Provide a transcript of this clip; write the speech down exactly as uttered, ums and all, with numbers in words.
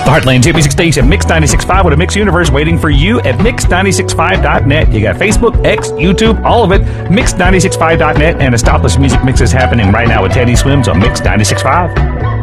Heartland's hit music station, Mix ninety-six point five, with a Mix universe waiting for you at mix ninety-six point five dot net. You got Facebook, X, YouTube, all of it, mix ninety-six point five dot net, and a stopless music mix is happening right now with Teddy Swims on Mix ninety-six point five.